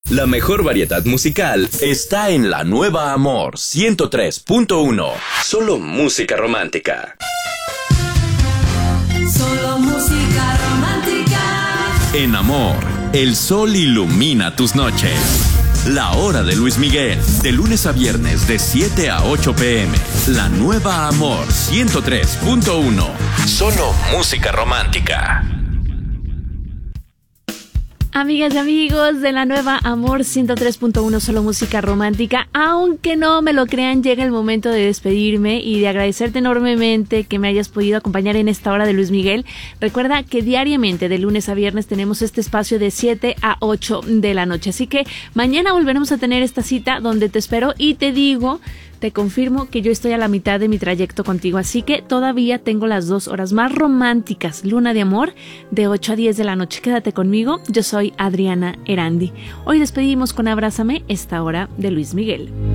La mejor variedad musical está en La Nueva Amor 103.1. Solo música romántica. Solo música romántica. En Amor, el sol ilumina tus noches. La hora de Luis Miguel, de lunes a viernes de 7 a 8 p.m. La Nueva Amor 103.1. Solo música romántica. Amigas y amigos de La Nueva Amor 103.1, solo música romántica. Aunque no me lo crean, llega el momento de despedirme y de agradecerte enormemente que me hayas podido acompañar en esta hora de Luis Miguel. Recuerda que diariamente, de lunes a viernes, tenemos este espacio de 7 a 8 de la noche. Así que mañana volveremos a tener esta cita donde te espero y te confirmo que yo estoy a la mitad de mi trayecto contigo, así que todavía tengo las 2 horas más románticas, Luna de Amor, de 8 a 10 de la noche. Quédate conmigo, yo soy Adriana Erandi. Hoy despedimos con Abrázame esta hora de Luis Miguel.